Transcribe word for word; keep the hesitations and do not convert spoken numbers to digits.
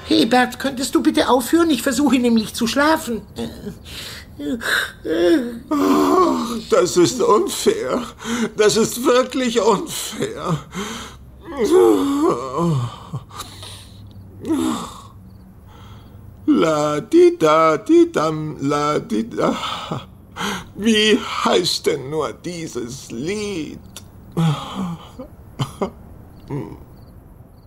Hey Bert, könntest du bitte aufhören? Ich versuche nämlich zu schlafen. Das ist unfair. Das ist wirklich unfair. La di da di dam la di da. Wie heißt denn nur dieses Lied?